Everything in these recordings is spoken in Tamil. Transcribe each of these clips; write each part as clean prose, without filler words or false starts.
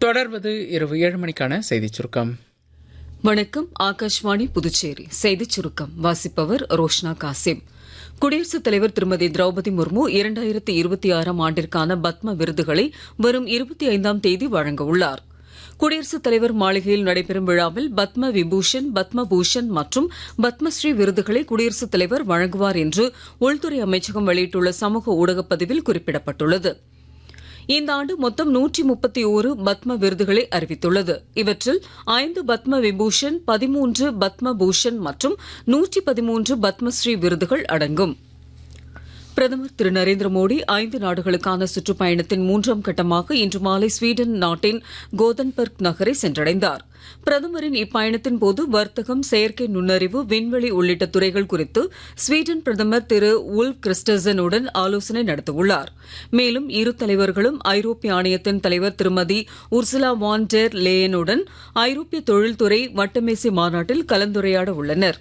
தொடர்வது இரவு 7 மணிக்கான செய்திச் சுருக்கம். வணக்கம். ஆகாஷ்வாணி புதுச்சேரி செய்திச் சுருக்கம் வாசிப்பவர் ரோஷ்னா காசிம். குடியரசுத் தலைவர் திருமதி திரௌபதி முர்மு 2026 ஆண்டிற்கான பத்ம விருதுகளை வரும் 25ஆம் தேதி வழங்க உள்ளார். குடியரசுத் தலைவர் மாளிகையில் நடைபெறும் விழாவில் பத்ம விபூஷன், பத்ம பூஷன் மற்றும் பத்மஸ்ரீ விருதுகளை குடியரசுத் தலைவர் வழங்குவார் என்று உள்துறை அமைச்சகம் வெளியிட்டுள்ள சமூக ஊடகப் பதிவில் குறிப்பிடப்பட்டுள்ளது. இந்த ஆண்டு மொத்தம் 131 பத்ம விருதுகளை அறிவித்துள்ளது. இவற்றில் 5 பத்ம விபூஷன், 13 பத்ம பூஷன் மற்றும் 113 பத்மஸ்ரீ விருதுகள் அடங்கும். பிரதமர் திரு நரேந்திர மோடி 5 நாடுகளுக்கான சுற்றுப்பயணத்தின் 3ஆம் கட்டமாக இன்று மாலை ஸ்வீடன் நாட்டின் கோதன்பர்க் நகரை சென்றடைந்தார். பிரதமரின் இப்பயணத்தின் போது வர்த்தகம், செயற்கை நுண்ணறிவு, விண்வெளி உள்ளிட்ட துறைகள் குறித்து ஸ்வீடன் பிரதமர் திரு உல்ஃப் கிறிஸ்டர்சனுடன் ஆலோசனை நடத்தவுள்ளார். மேலும் இரு தலைவர்களும் ஐரோப்பிய ஆணையத்தின் தலைவர் திருமதி உர்சுலா வான் டெர் லேயனுடன் ஐரோப்பிய தொழில்துறை வட்டமேசை மாநாட்டில் கலந்துரையாட உள்ளனர்.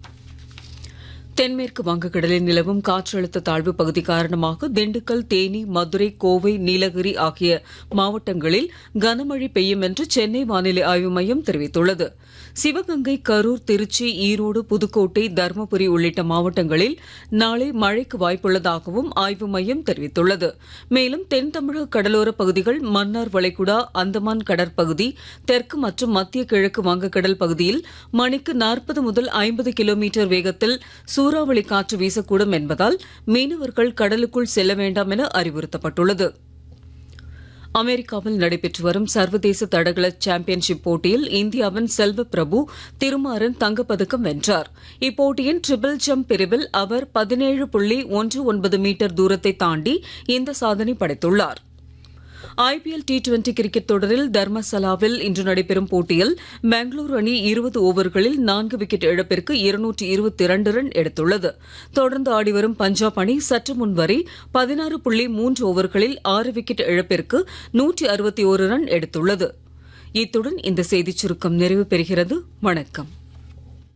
தென்மேற்கு வங்கக்கடலில் நிலவும் காற்றழுத்த தாழ்வு பகுதி காரணமாக திண்டுக்கல், தேனி, மதுரை, கோவை, நீலகிரி ஆகிய மாவட்டங்களில் கனமழை பெய்யும் என்று சென்னை வானிலை ஆய்வு மையம் தெரிவித்துள்ளது. சிவகங்கை, கரூர், திருச்சி, ஈரோடு, புதுக்கோட்டை, தருமபுரி உள்ளிட்ட மாவட்டங்களில் நாளை மழைக்கு வாய்ப்புள்ளதாகவும் ஆய்வு மையம் தெரிவித்துள்ளது. மேலும் தென் தமிழக கடலோர பகுதிகள், மன்னார் வளைகுடா, அந்தமான் கடற்பகுதி, தெற்கு மற்றும் மத்திய கிழக்கு வங்கக்கடல் பகுதியில் மணிக்கு 40 முதல் 50 கிலோமீட்டர் வேகத்தில் சூறாவளி காற்று வீசக்கூடும் என்பதால் மீனவர்கள் கடலுக்குள் செல்ல வேண்டாம் என அறிவுறுத்தப்பட்டுள்ளது. அமெரிக்காவில் நடைபெற்று வரும் சர்வதேச தடகள சாம்பியன்ஷிப் போட்டியில் இந்தியாவின் செல்வ பிரபு திருமாறன் தங்கப்பதக்கம் வென்றார். இப்போட்டியின் ட்ரிபிள் ஜம்ப் பிரிவில் அவர் 17.19 மீட்டர் தூரத்தை தாண்டி இந்த சாதனை படைத்துள்ளார். IPL T20 கிரிக்கெட் தொடரில் தர்மசலாவில் இன்று நடைபெறும் போட்டியில் பெங்களூரு அணி 20 ஓவர்களில் 4 விக்கெட் இழப்பிற்கு 222 ரன் எடுத்துள்ளது. தொடர்ந்து ஆடிவரும் பஞ்சாப் அணி சற்று முன் வரை 16.3 ஓவர்களில் 6 விக்கெட் இழப்பிற்கு 161 ரன் எடுத்துள்ளது. இத்துடன் இந்த செய்திச் சுருக்கம் நிறைவு பெறுகிறது. வணக்கம்.